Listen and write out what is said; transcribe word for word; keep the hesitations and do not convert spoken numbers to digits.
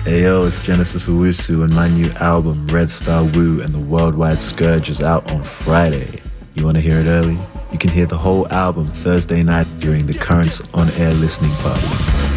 Ayo, it's Genesis Owusu, and my new album, Red Star Woo and the Worldwide Scourge, is out on Friday. You want to hear it early? You can hear the whole album Thursday night during the Currents On Air listening party.